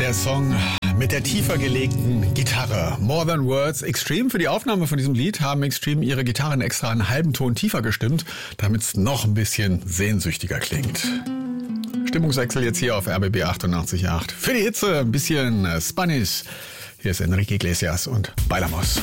Der Song mit der tiefer gelegten Gitarre. More Than Words. Extreme für die Aufnahme von diesem Lied haben Extreme ihre Gitarren extra einen halben Ton tiefer gestimmt, damit es noch ein bisschen sehnsüchtiger klingt. Stimmungswechsel jetzt hier auf RBB 88.8. Für die Hitze ein bisschen Spanish. Hier ist Enrique Iglesias und Bailamos.